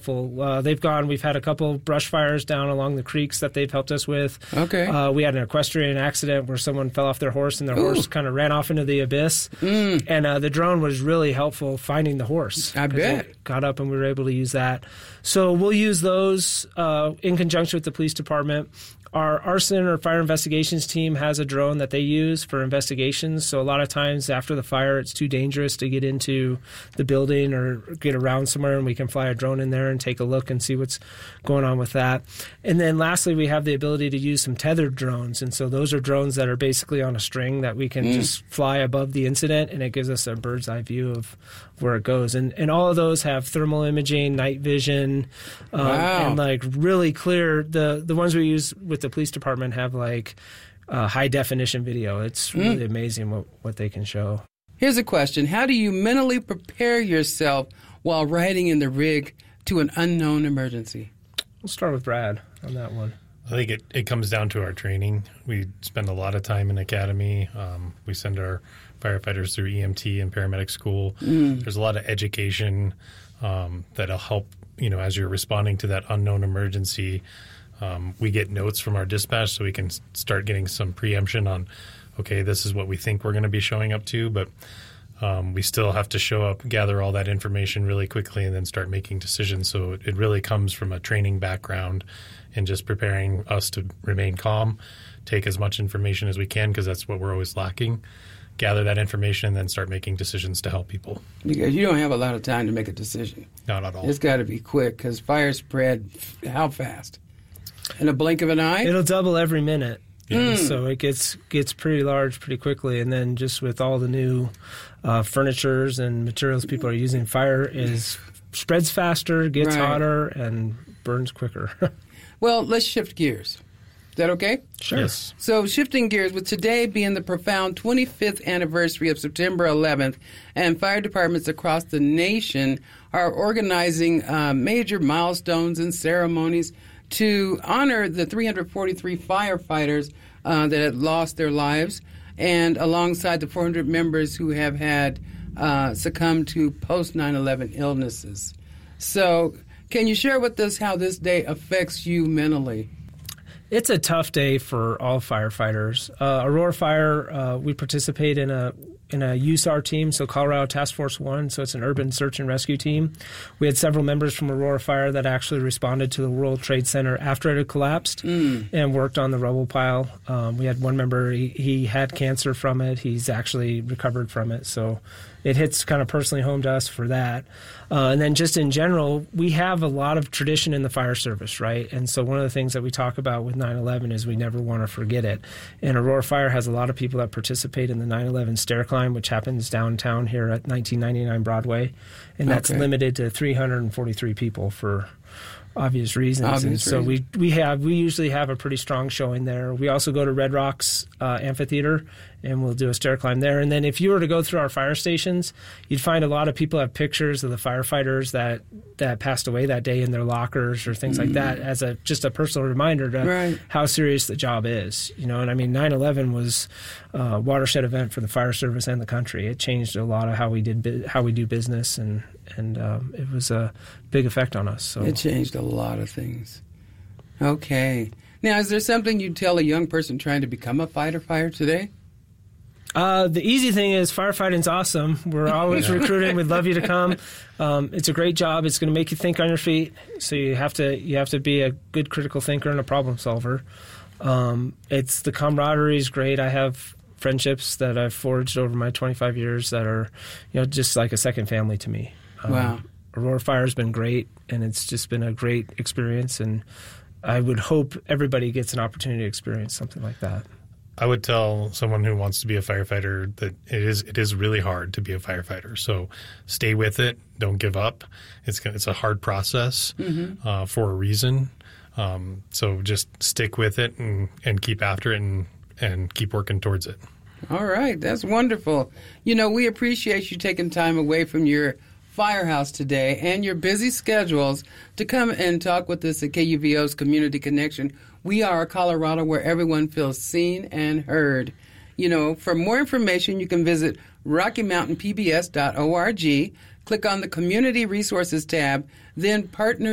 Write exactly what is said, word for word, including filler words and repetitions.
helpful. Uh, they've gone, we've had a couple brush fires down along the creeks that they've helped us with. Okay. Uh, we had an equestrian accident where someone fell off their horse and their Ooh. horse kind of ran off into the abyss. Mm. And uh, the drone was really helpful finding the horse. I bet. It got up and we were able to use that. So we'll use those uh, in conjunction with the police department. Our arson or fire investigations team has a drone that they use for investigations. So a lot of times after the fire, it's too dangerous to get into the building or get around somewhere, and we can fly a drone in there and take a look and see what's going on with that. And then lastly, we have the ability to use some tethered drones. And so those are drones that are basically on a string that we can mm. just fly above the incident, and it gives us a bird's eye view of where it goes. And and all of those have thermal imaging, night vision, um, wow. and like really clear. The, the ones we use with the police department have like uh, high definition video. It's really mm. amazing what, what they can show. Here's a question. How do you mentally prepare yourself while riding in the rig to an unknown emergency? We'll start with Brad on that one. I think it, it comes down to our training. We spend a lot of time in academy. Um, we send our firefighters through E M T and paramedic school. Mm. There's a lot of education um, that'll help, you know, as you're responding to that unknown emergency. Um, we get notes from our dispatch so we can start getting some preemption on, okay, this is what we think we're going to be showing up to, but um, we still have to show up, gather all that information really quickly, and then start making decisions. So it, it really comes from a training background and just preparing us to remain calm, take as much information as we can because that's what we're always lacking, gather that information, and then start making decisions to help people. Because you don't have a lot of time to make a decision. Not at all. It's got to be quick because fire spread how fast? In a blink of an eye? It'll double every minute. Yeah. Mm. So it gets gets pretty large pretty quickly. And then just with all the new uh, furnitures and materials people are using, fire is spreads faster, gets right. hotter, and burns quicker. Well, let's shift gears. Is that okay? Sure. Yes. So shifting gears, with today being the profound twenty-fifth anniversary of September eleventh, and fire departments across the nation are organizing uh, major milestones and ceremonies to honor the three hundred forty-three firefighters uh, that had lost their lives, and alongside the four hundred members who have had uh, succumbed to post nine eleven illnesses. So can you share with us how this day affects you mentally? It's a tough day for all firefighters. Uh, Aurora Fire, uh, we participate in a in a U S A R team, so Colorado Task Force One, so it's an urban search and rescue team. We had several members from Aurora Fire that actually responded to the World Trade Center after it had collapsed mm. and worked on the rubble pile. Um, we had one member, he, he had cancer from it. He's actually recovered from it, so it hits kind of personally home to us for that. Uh, and then just in general, we have a lot of tradition in the fire service, right? And so one of the things that we talk about with nine eleven is we never want to forget it. And Aurora Fire has a lot of people that participate in the nine eleven stair climb, which happens downtown here at nineteen ninety-nine Broadway. And that's okay. limited to three hundred forty-three people for obvious reasons. Obvious and so reasons. we we have we usually have a pretty strong showing there. We also go to Red Rocks uh, Amphitheater, and we'll do a stair climb there. And then if you were to go through our fire stations, you'd find a lot of people have pictures of the firefighters that, that passed away that day in their lockers or things mm-hmm. like that as a just a personal reminder to right. how serious the job is. You know, and I mean, nine eleven was a watershed event for the fire service and the country. It changed a lot of how we did how we do business, and and um, it was a big effect on us. So it changed a lot of things. Okay. Now, is there something you'd tell a young person trying to become a fighter fire today? Uh, the easy thing is firefighting's awesome. We're always Yeah. recruiting. We'd love you to come. Um, it's a great job. It's going to make you think on your feet. So you have to you have to be a good critical thinker and a problem solver. Um, it's the camaraderie is great. I have friendships that I've forged over my twenty-five years that are, you know, just like a second family to me. Um, Wow. Aurora Fire has been great, and it's just been a great experience. And I would hope everybody gets an opportunity to experience something like that. I would tell someone who wants to be a firefighter that it is it is really hard to be a firefighter. So stay with it. Don't give up. It's it's a hard process mm-hmm. uh, for a reason. Um, so just stick with it and, and keep after it and, and keep working towards it. All right. That's wonderful. You know, we appreciate you taking time away from your firehouse today and your busy schedules to come and talk with us at K U V O's Community Connection. We are a Colorado where everyone feels seen and heard. You know, for more information, you can visit rocky mountain p b s dot org, click on the Community Resources tab, then Partners